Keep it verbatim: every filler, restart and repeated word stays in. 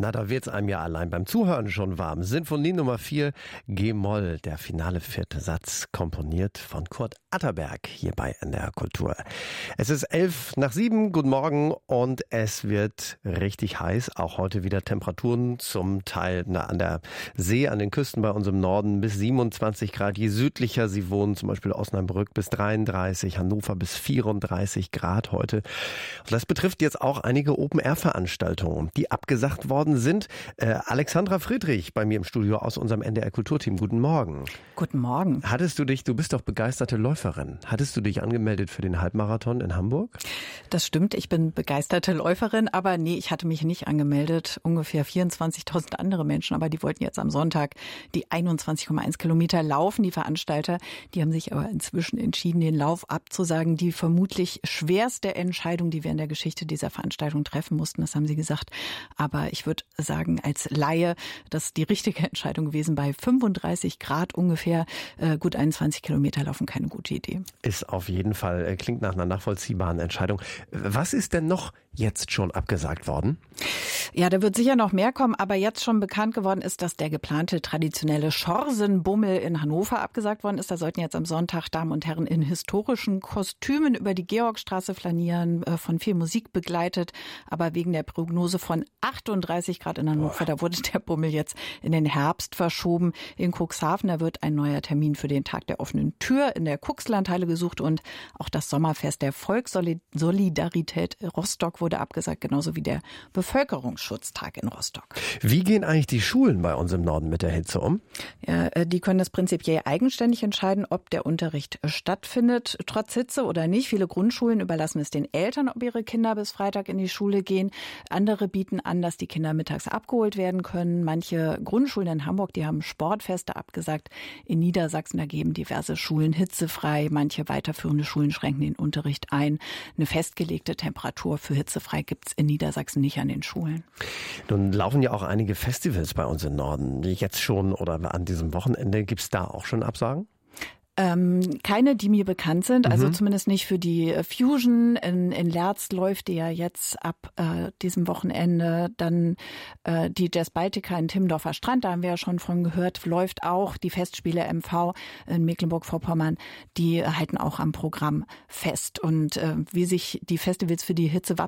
Na, da wird's einem ja allein beim Zuhören schon warm. Sinfonie Nummer vier, G-Moll, der finale vierte Satz, komponiert von Kurt Atterberg hier bei N D R Kultur. Es ist elf nach sieben, guten Morgen, und es wird richtig heiß. Auch heute wieder Temperaturen zum Teil na, an der See, an den Küsten bei uns im Norden bis siebenundzwanzig Grad. Je südlicher Sie wohnen, zum Beispiel Osnabrück bis dreiunddreißig, Hannover bis vierunddreißig Grad heute. Und das betrifft jetzt auch einige Open-Air-Veranstaltungen, die abgesagt worden sind. Äh, Alexandra Friedrich bei mir im Studio aus unserem N D R Kulturteam. Guten Morgen. Guten Morgen. Hattest du dich, du bist doch begeisterte Läuferin, hattest du dich angemeldet für den Halbmarathon in Hamburg? Das stimmt, ich bin begeisterte Läuferin, aber nee, ich hatte mich nicht angemeldet. Ungefähr vierundzwanzigtausend andere Menschen, aber die wollten jetzt am Sonntag die einundzwanzig Komma eins Kilometer laufen. Die Veranstalter, die haben sich aber inzwischen entschieden, den Lauf abzusagen. Die vermutlich schwerste Entscheidung, die wir in der Geschichte dieser Veranstaltung treffen mussten, das haben sie gesagt. Aber ich würde sagen, als Laie, das ist die richtige Entscheidung gewesen. Bei fünfunddreißig Grad ungefähr äh, gut einundzwanzig Kilometer laufen, keine gute Idee. Ist auf jeden Fall, äh, klingt nach einer nachvollziehbaren Entscheidung. Was ist denn noch jetzt schon abgesagt worden? Ja, da wird sicher noch mehr kommen, aber jetzt schon bekannt geworden ist, dass der geplante traditionelle Schorsenbummel in Hannover abgesagt worden ist. Da sollten jetzt am Sonntag Damen und Herren in historischen Kostümen über die Georgstraße flanieren, äh, von viel Musik begleitet. Aber wegen der Prognose von achtunddreißig Grad in Hannover, da wurde der Bummel jetzt in den Herbst verschoben. In Cuxhaven, da wird ein neuer Termin für den Tag der offenen Tür in der Cuxlandhalle gesucht, und auch das Sommerfest der Volkssolidarität Rostock wurde abgesagt, genauso wie der Bevölkerungsschutztag in Rostock. Wie gehen eigentlich die Schulen bei uns im Norden mit der Hitze um? Ja, die können das prinzipiell eigenständig entscheiden, ob der Unterricht stattfindet, trotz Hitze oder nicht. Viele Grundschulen überlassen es den Eltern, ob ihre Kinder bis Freitag in die Schule gehen. Andere bieten an, dass die Kinder mittags abgeholt werden können. Manche Grundschulen in Hamburg, die haben Sportfeste abgesagt. In Niedersachsen, da geben diverse Schulen hitzefrei. Manche weiterführende Schulen schränken den Unterricht ein. Eine festgelegte Temperatur für hitzefrei gibt es in Niedersachsen nicht an den Schulen. Nun laufen ja auch einige Festivals bei uns im Norden. Jetzt schon oder an diesem Wochenende, gibt es da auch schon Absagen? Ähm, keine, die mir bekannt sind, also mhm. zumindest nicht für die Fusion. In, in Lerz läuft die ja jetzt ab äh, diesem Wochenende. Dann äh, die Jazz Baltica in Timmendorfer Strand, da haben wir ja schon von gehört, läuft auch. Die Festspiele M V in Mecklenburg-Vorpommern, die halten auch am Programm fest. Und äh, wie sich die Festivals für die Hitze